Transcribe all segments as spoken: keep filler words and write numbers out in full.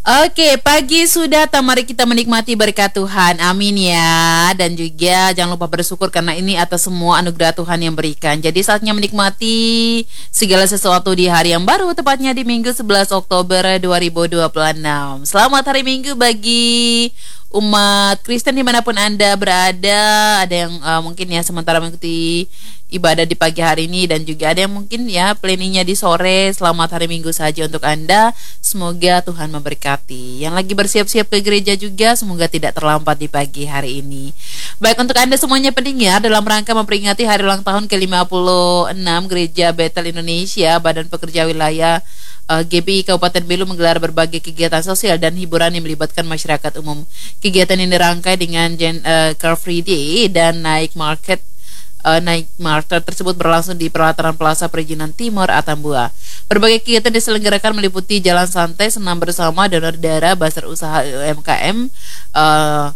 Oke, pagi sudah, mari kita menikmati berkat Tuhan. Amin ya. Dan juga jangan lupa bersyukur karena ini atas semua anugerah Tuhan yang berikan. Jadi saatnya menikmati segala sesuatu di hari yang baru, tepatnya di Minggu sebelas Oktober dua ribu dua puluh enam. Selamat hari Minggu bagi umat Kristen dimanapun Anda berada. Ada yang uh, mungkin ya sementara mengikuti ibadah di pagi hari ini, dan juga ada yang mungkin ya planningnya di sore. Selamat hari Minggu saja untuk Anda. Semoga Tuhan memberkati. Yang lagi bersiap-siap ke gereja juga, semoga tidak terlambat di pagi hari ini. Baik, untuk Anda semuanya pendengar, dalam rangka memperingati hari ulang tahun ke lima puluh enam Gereja Bethel Indonesia, Badan Pekerja Wilayah uh, G B I Kabupaten Belu menggelar berbagai kegiatan sosial dan hiburan yang melibatkan masyarakat umum. Kegiatan ini dirangkai dengan Gen, uh, Car Free Day dan Night Market. Uh, Night Market tersebut berlangsung di pelataran Plaza Perizinan Timur Atambua. Berbagai kegiatan diselenggarakan meliputi jalan santai, senam bersama, donor darah, bazar usaha U M K M, uh,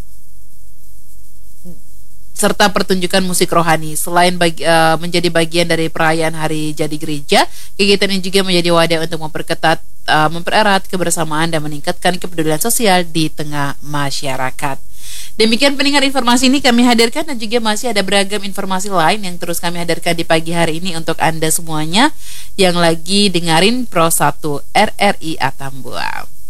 serta pertunjukan musik rohani. Selain bagi, uh, menjadi bagian dari perayaan Hari Jadi Gereja, kegiatan ini juga menjadi wadah untuk memperketat, uh, mempererat kebersamaan dan meningkatkan kepedulian sosial di tengah masyarakat. Demikian pendengar, informasi ini kami hadirkan, dan juga masih ada beragam informasi lain yang terus kami hadirkan di pagi hari ini untuk Anda semuanya yang lagi dengerin Pro satu R R I Atambua.